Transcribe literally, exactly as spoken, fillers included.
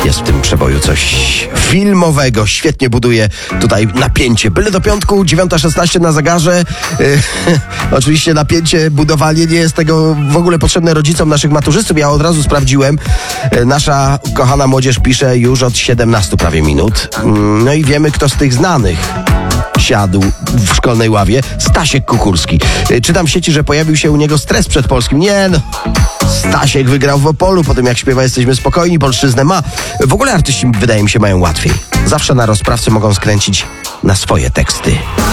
Jest w tym przeboju coś filmowego. Świetnie buduje tutaj napięcie. Byle do piątku, dziewiąta szesnaście na zegarze. Yy, oczywiście napięcie, budowanie nie jest tego w ogóle potrzebne rodzicom naszych maturzystów. Ja od razu sprawdziłem. Yy, nasza kochana młodzież pisze już od siedemnastu prawie minut. Yy, no i wiemy, kto z tych znanych siadł w szkolnej ławie. Stasiek Kuchurski. Yy, czytam w sieci, że pojawił się u niego stres przed polskim. Nie no. Stasiek wygrał w Opolu, po tym jak śpiewa Jesteśmy spokojni, polszczyznę ma. W ogóle artyści, wydaje mi się, mają łatwiej. Zawsze na rozprawcy mogą skręcić na swoje teksty.